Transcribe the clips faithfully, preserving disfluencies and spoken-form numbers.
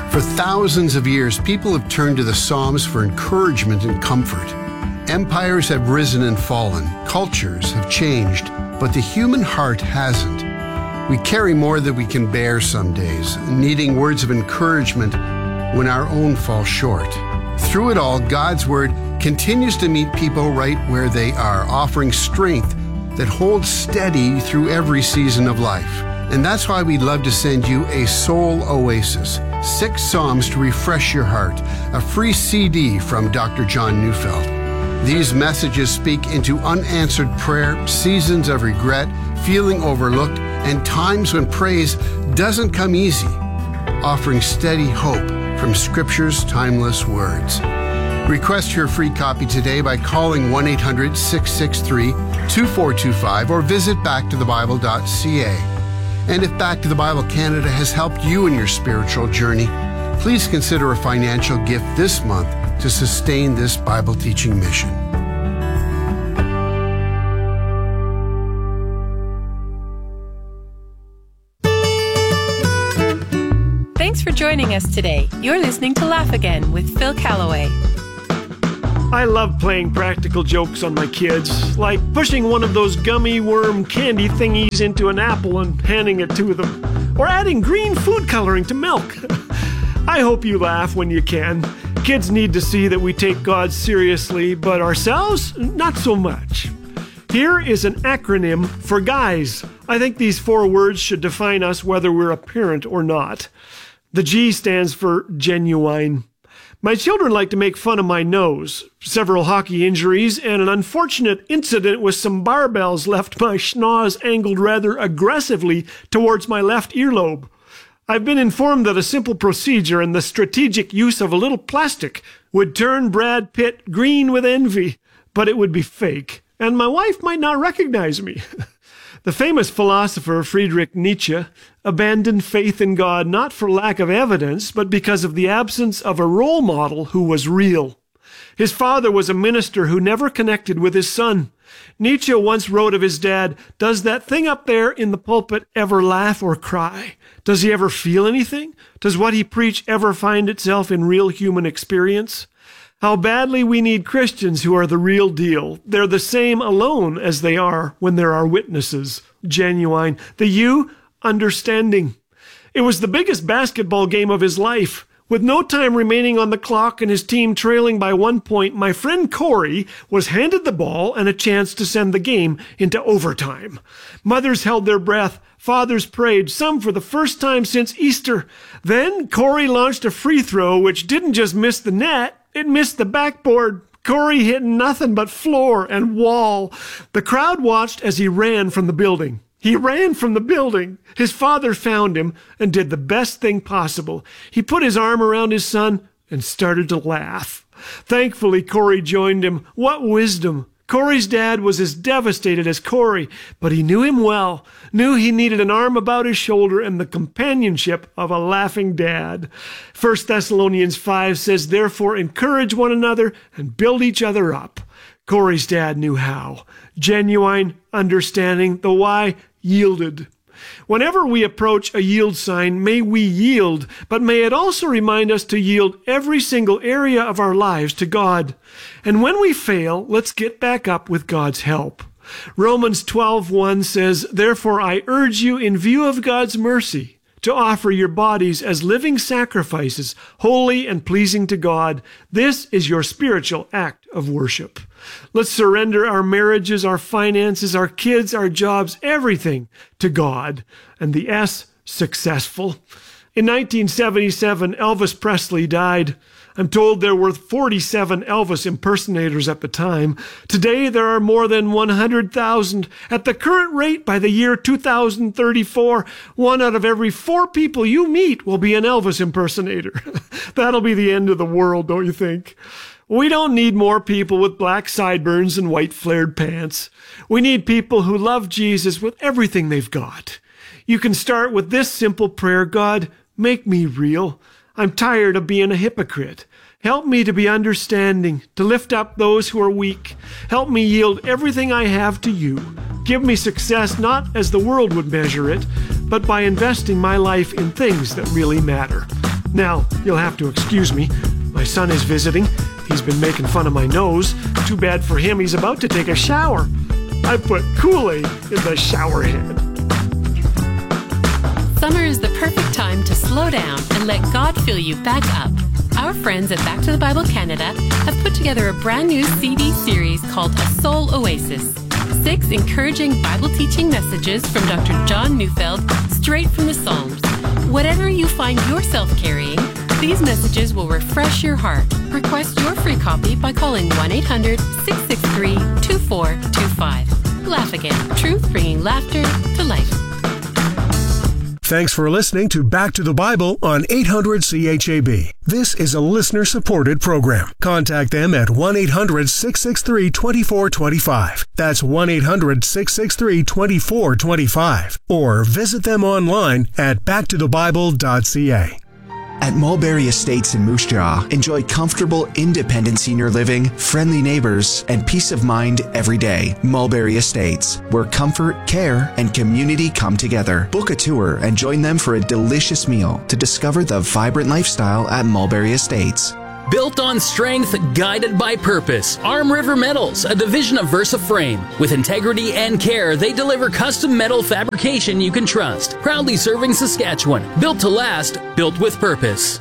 For thousands of years, people have turned to the Psalms for encouragement and comfort. Empires have risen and fallen, cultures have changed, but the human heart hasn't. We carry more than we can bear some days, needing words of encouragement when our own fall short. Through it all, God's Word continues to meet people right where they are, offering strength that holds steady through every season of life. And that's why we'd love to send you a Soul Oasis, six Psalms to refresh your heart, a free C D from Doctor John Neufeld. These messages speak into unanswered prayer, seasons of regret, feeling overlooked, and times when praise doesn't come easy, offering steady hope from Scripture's timeless words. Request your free copy today by calling one eight hundred, six six three, two four two five or visit back to the bible dot c a. And if Back to the Bible Canada has helped you in your spiritual journey, please consider a financial gift this month to sustain this Bible teaching mission. Thanks for joining us today. You're listening to Laugh Again with Phil Callaway. I love playing practical jokes on my kids, like pushing one of those gummy worm candy thingies into an apple and handing it to them, or adding green food coloring to milk. I hope you laugh when you can. Kids need to see that we take God seriously, but ourselves, not so much. Here is an acronym for guys. I think these four words should define us whether we're a parent or not. The G stands for genuine. My children like to make fun of my nose, several hockey injuries, and an unfortunate incident with some barbells left my schnoz angled rather aggressively towards my left earlobe. I've been informed that a simple procedure and the strategic use of a little plastic would turn Brad Pitt green with envy, but it would be fake, and my wife might not recognize me. The famous philosopher Friedrich Nietzsche abandoned faith in God not for lack of evidence, but because of the absence of a role model who was real. His father was a minister who never connected with his son. Nietzsche once wrote of his dad, "Does that thing up there in the pulpit ever laugh or cry? Does he ever feel anything? Does what he preached ever find itself in real human experience?" How badly we need Christians who are the real deal. They're the same alone as they are when there are witnesses. Genuine. The U, understanding. It was the biggest basketball game of his life. With no time remaining on the clock and his team trailing by one point, my friend Corey was handed the ball and a chance to send the game into overtime. Mothers held their breath. Fathers prayed, some for the first time since Easter. Then Corey launched a free throw, which didn't just miss the net, it missed the backboard. Corey hit nothing but floor and wall. The crowd watched as he ran from the building. He ran from the building. His father found him and did the best thing possible. He put his arm around his son and started to laugh. Thankfully, Corey joined him. What wisdom! Corey's dad was as devastated as Corey, but he knew him well, knew he needed an arm about his shoulder and the companionship of a laughing dad. First Thessalonians five says, "Therefore encourage one another and build each other up." Corey's dad knew how. Genuine, understanding, the why, yielded. Whenever we approach a yield sign, may we yield, but may it also remind us to yield every single area of our lives to God. And when we fail, let's get back up with God's help. Romans twelve one says, "Therefore I urge you in view of God's mercy to offer your bodies as living sacrifices, holy and pleasing to God. This is your spiritual act of worship." Let's surrender our marriages, our finances, our kids, our jobs, everything to God. And the S, successful. In nineteen seventy-seven, Elvis Presley died. I'm told there were forty-seven Elvis impersonators at the time. Today, there are more than one hundred thousand. At the current rate, by the year two thousand thirty-four, one out of every four people you meet will be an Elvis impersonator. That'll be the end of the world, don't you think? We don't need more people with black sideburns and white flared pants. We need people who love Jesus with everything they've got. You can start with this simple prayer: God, make me real. I'm tired of being a hypocrite. Help me to be understanding, to lift up those who are weak. Help me yield everything I have to you. Give me success not as the world would measure it, but by investing my life in things that really matter. Now, you'll have to excuse me. My son is visiting. He's been making fun of my nose. Too bad for him, he's about to take a shower. I put Kool-Aid in the shower head. Summer is the perfect time to slow down and let God fill you back up. Our friends at Back to the Bible Canada have put together a brand new C D series called A Soul Oasis. Six encouraging Bible teaching messages from Doctor John Neufeld, straight from the Psalms. Whatever you find yourself carrying, these messages will refresh your heart. Request your free copy by calling one eight hundred, six six three, two four two five. Laugh Again. Truth bringing laughter to life. Thanks for listening to Back to the Bible on eight hundred C H A B. This is a listener-supported program. Contact them at one eight hundred, six six three, two four two five. That's one eight hundred, six six three, two four two five. Or visit them online at back to the bible dot c a. At Mulberry Estates in Moose Jaw, enjoy comfortable, independent senior living, friendly neighbors, and peace of mind every day. Mulberry Estates, where comfort, care, and community come together. Book a tour and join them for a delicious meal to discover the vibrant lifestyle at Mulberry Estates. Built on strength, guided by purpose. Arm River Metals, a division of Versa Frame. With integrity and care, they deliver custom metal fabrication you can trust. Proudly serving Saskatchewan. Built to last, built with purpose.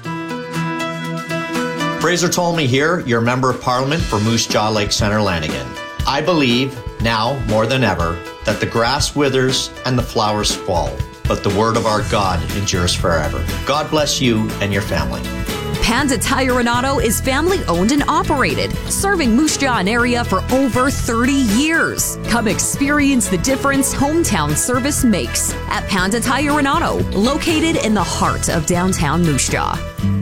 Fraser Tolmie here, your Member of Parliament for Moose Jaw Lake Centre, Lanigan. I believe, now more than ever, that the grass withers and the flowers fall, but the word of our God endures forever. God bless you and your family. Panda Tire and Auto is family owned and operated, serving Moose Jaw area for over thirty years. Come experience the difference hometown service makes at Panda Tire and Auto, located in the heart of downtown Moose Jaw.